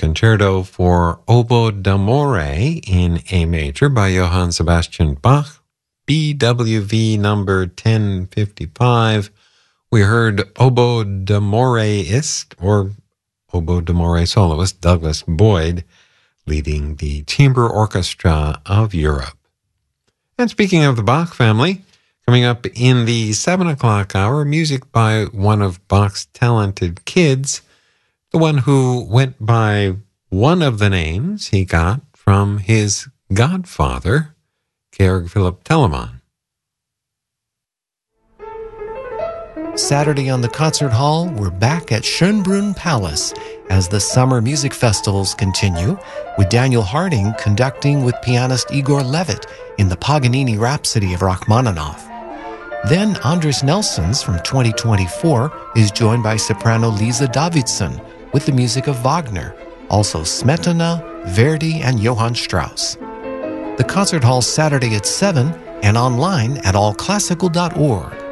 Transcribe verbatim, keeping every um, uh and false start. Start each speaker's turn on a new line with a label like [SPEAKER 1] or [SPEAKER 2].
[SPEAKER 1] Concerto for Oboe d'Amore in A major by Johann Sebastian Bach, B W V number ten fifty-five. We heard Oboe d'Amoreist, or Oboe d'Amore soloist Douglas Boyd, leading the Chamber Orchestra of Europe. And speaking of the Bach family, coming up in the seven o'clock hour, music by one of Bach's talented kids, the one who went by one of the names he got from his godfather, Georg Philipp Telemann.
[SPEAKER 2] Saturday on the Concert Hall, we're back at Schönbrunn Palace as the summer music festivals continue, with Daniel Harding conducting with pianist Igor Levit in the Paganini Rhapsody of Rachmaninoff. Then Andres Nelsons from twenty twenty-four is joined by soprano Lisa Davidsson with the music of Wagner, also Smetana, Verdi, and Johann Strauss. The Concert Hall Saturday at seven and online at all classical dot org.